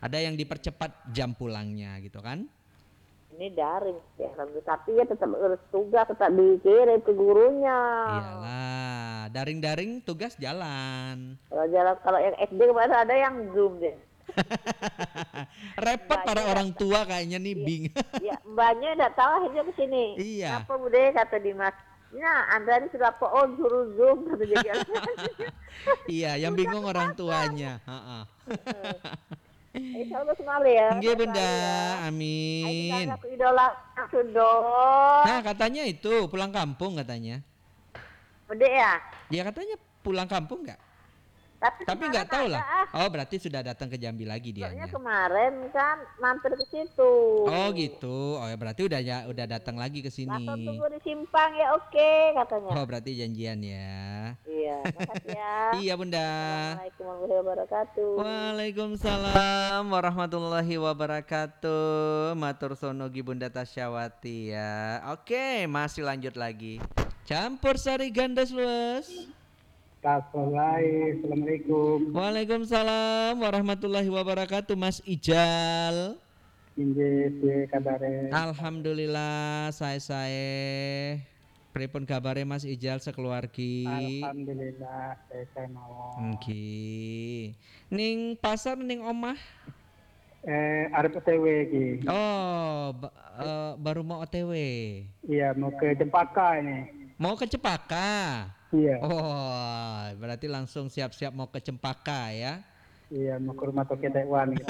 Ada yang dipercepat jam pulangnya gitu kan? Ini daring ya, tapi ya tetap urus tugas, tetap dikirim ke gurunya. Iyalah, daring-daring tugas jalan. Kalau jalan, kalau yang SD kemarin ada yang Zoom deh. Repot Mbaknya para orang tua kayaknya nih iya, Bing. ya, mbaknya udah tahu akhirnya ke sini. Iya. Apa Bude kata Dimas? Nah, Anda ini sudah apa? Oh, suruh Zoom kata dia. Iya, yang Sudah bingung orang kepasang. tuanya. Heeh. Selalu selalu ya, Nggih sehat Bunda, selalu ya. Ayo tinggalin amin. aku idola aku dong. Nah, katanya itu pulang kampung katanya. Bude ya. Dia katanya pulang kampung nggak? Tapi Tapi kemarin nggak tahu ada lah. Oh, berarti sudah datang ke Jambi lagi Soalnya dianya. kemarin kan mampir ke situ. Oh gitu. Oh ya berarti udah datang lagi ke Langsung sini. tunggu di simpang ya oke katanya. Oh berarti janjian ya. Iya, makasih ya. Iya Bunda. Assalamualaikum warahmatullahi wabarakatuh. Waalaikumsalam warahmatullahi wabarakatuh. Matur sonogi Bunda Tasyawati ya. Oke, masih lanjut lagi. Campur sari gandas luas. Assalamualaikum. Waalaikumsalam warahmatullahi wabarakatuh. Mas Ijal. Inggih kabare. Alhamdulillah saya. Pripun kabare Mas Ijal sekeluargi? Alhamdulillah saya mau. Nggih. Ning pasar ning omah? Arep OTW iki. Oh, baru mau OTW. Iya, mau ke Cempaka ini. Mau ke Cempaka. Iya. Oh, berarti langsung siap-siap mau ke Cempaka ya. Iya, mau ke rumah Toke Tekwan gitu.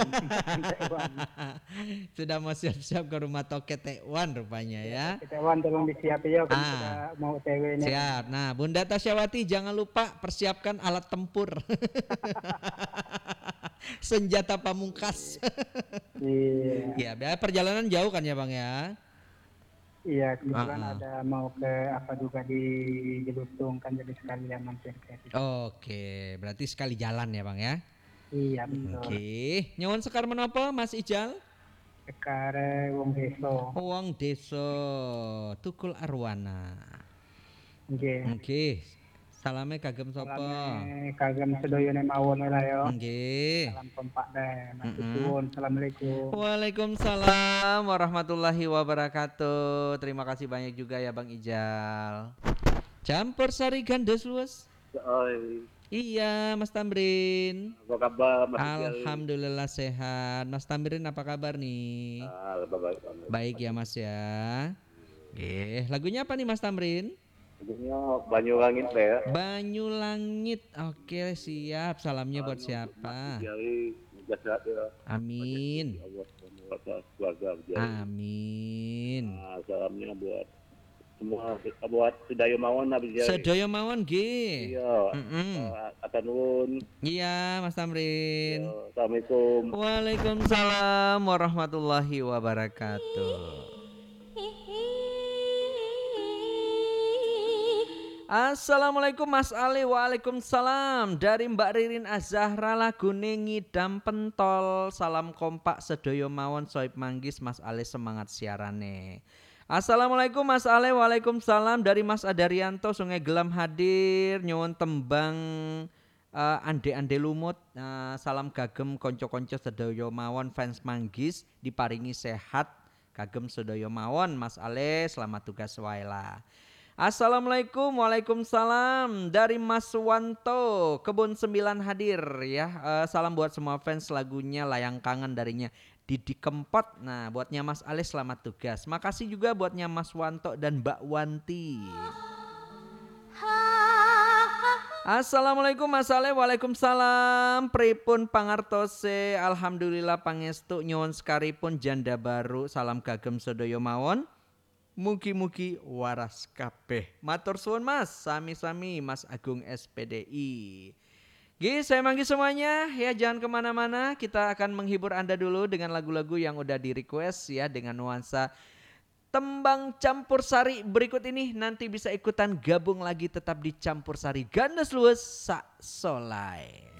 Sudah mau siap-siap ke rumah Toke Tekwan rupanya ya. Toke Tekwan tolong disiapin ya kalau sudah mau OTW ini. Siap. Nah, Bunda Tasyawati jangan lupa persiapkan alat tempur. Senjata pamungkas. Iya. Ya, perjalanan jauh kan ya Bang ya? Iya, kebetulan ada mau ke apa juga di Jelutung kan jadi sekalian mampir ke situ. Oke, berarti sekali jalan ya Bang ya? Iya, betul. Oke. Nyuwun sekar menapa Mas Ijal? Sekare wong desa. Wong desa Tukul Arwana. Nggih. Nggih. Salame kagem sapa? Salame kagem sedayane mawon lah ya. Nggih. Salam kompak deh. Matur suwun. Assalamualaikum. Waalaikumsalam warahmatullahi wabarakatuh. Terima kasih banyak juga ya Bang Ijal. Campur sari gandos luas. Iya, Mas Tamrin. Apa kabar Mas Ijal? Alhamdulillah sehat. Mas Tamrin apa kabar nih? Baik ya Mas ya. Lagunya apa nih Mas Tamrin? Lagunya Banyu Langit deh ya. Banyu Langit. Oke, siap. Salamnya buat siapa? Sehat ya. Amin. Keluarga Amin. Nah, salamnya buat semua, buat Sedayo Mawon Nabi Jari. Sedoyo mawon nggih. Iya. Atanun. Iya, Mas Tamrin. Assalamualaikum. Waalaikumsalam warahmatullahi wabarakatuh. Assalamualaikum Mas Ali. Waalaikumsalam. Dari Mbak Ririn Azahra lagune ngidam pentol. Salam kompak sedoyo mawon soib manggis Mas Ali semangat siarane. Assalamualaikum Mas Ale. Waalaikumsalam. Dari Mas Adarianto Sungai Gelam hadir nyuwun tembang ande-ande lumut. Salam kagem konco-konco sedaya mawon fans manggis diparingi sehat kagem sedaya mawon Mas Ale. Selamat tugas wae lah. Assalamualaikum. Waalaikumsalam. Dari Mas Wanto Kebun 9 hadir ya. Salam buat semua fans lagunya Layang Kangen darinya Didi Kempot. Nah, buatnya Mas Ale selamat tugas. Makasih juga buatnya Mas Wanto dan Mbak Wanti. Assalamualaikum Mas Ale. Waalaikumsalam. Pripun pangartose? Alhamdulillah pangestu nyuwun sekaripun janda baru. Salam kagem sedaya mawon. Mugi-mugi waras kabeh. Matur suwun Mas. Sami-sami Mas Agung SPDI. Saya manggil semuanya ya, jangan kemana-mana. Kita akan menghibur Anda dulu dengan lagu-lagu yang udah di request ya, dengan nuansa tembang campur sari berikut ini. Nanti bisa ikutan gabung lagi tetap di campur sari Gandes Luwes Sak Solai.